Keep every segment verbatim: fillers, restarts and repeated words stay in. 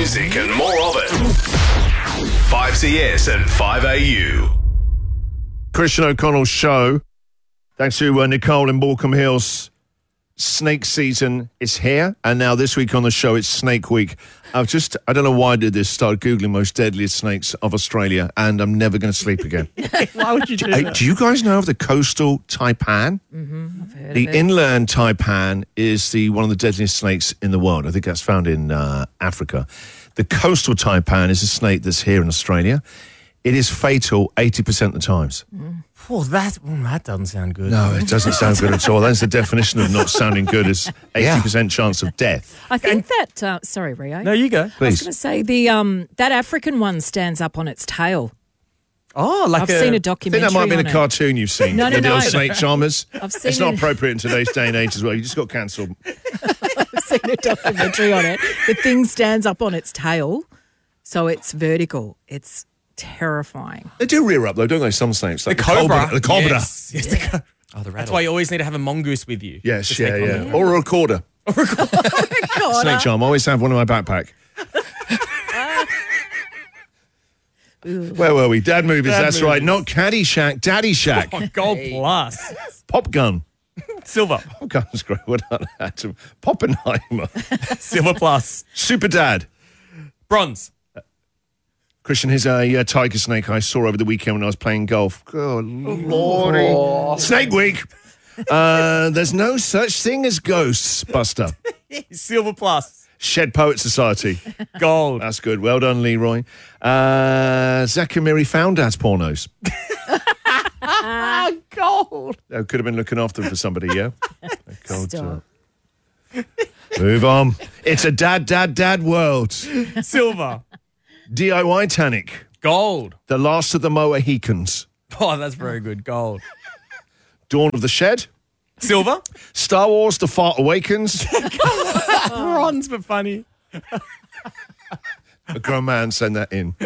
music and more of it. five C S and five A U. Christian O'Connell Show. Thanks to uh, Nicole in Morecambe Hills. Snake season is here, and now this week on the show it's Snake Week. I've just, I don't know why I did this, started Googling most deadliest snakes of Australia, and I'm never going to sleep again. Why would you do Hey, that? do you guys know of the coastal taipan? Mm-hmm. I've heard The of it. inland taipan is the one of the deadliest snakes in the world. I think that's found in uh, Africa. The coastal taipan is a snake that's here in Australia. It is fatal eighty percent of the times. Oh, that, mm, that doesn't sound good. No, it doesn't sound good at all. That's the definition of not sounding good, is eighty percent chance of death. I think that, uh, sorry, Rio. No, you go. I was Please. going to say the um that African one stands up on its tail. Oh, like I've a, seen a I think documentary that might have been on a it. cartoon you've seen. No, no, the no. little snake charmers. I've seen It's not it. appropriate in today's day and age as well. You just got cancelled. I've seen a documentary on it. The thing stands up on its tail, so it's vertical. It's terrifying. They do rear up though, don't they? Some snakes, like the cobra. The cobra. Yes, yes, the co- Oh, the That's rattle. why you always need to have a mongoose with you. Yes, To yeah, snake yeah, on or a recorder. God, Snake charm. I always have one in my backpack. Where were we? Dad movies. Dad that's movies. right. Not Caddyshack. Daddy Shack. Oh, gold plus. Pop gun. Silver. Pop gun's great. What about that? Poppenheimer. Silver plus. Super Dad. Bronze. Christian, here's a uh, tiger snake I saw over the weekend when I was playing golf. Oh, lordy. Snake Week. Uh, there's no such thing as ghosts, Buster. Silver plus. Shed Poet Society. Gold. That's good. Well done, Leroy. Uh, Zakamiri found dad's pornos. Ah, gold. Oh, could have been looking after them for somebody, yeah? God, Stop. uh, move on. It's a dad, dad, dad world. Silver. D I Y Tanic. Gold. The Last of the Mohicans. Oh, that's very good. Gold. Dawn of the Shed. Silver. Star Wars The Fart Awakens. Bronze, but funny. A grown man sent that in.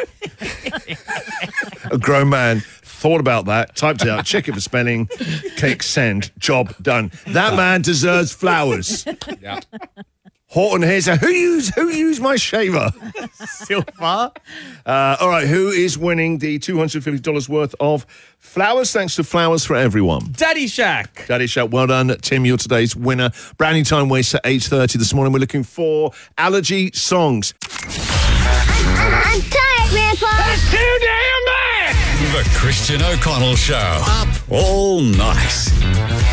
A grown man thought about that, typed it out, check it for spelling, click send, job done. That man deserves flowers. Yeah. Horton here said, who used, who used my shaver? Silver. Uh, all right, who is winning the two hundred fifty dollars worth of flowers? Thanks to Flowers for Everyone. Daddy Shack. Daddy Shack, well done. Tim, you're today's winner. Brand new time waits at eight thirty this morning. We're looking for allergy songs. I'm tired, Grandpa. That's too damn bad! The Christian O'Connell Show. Up all night.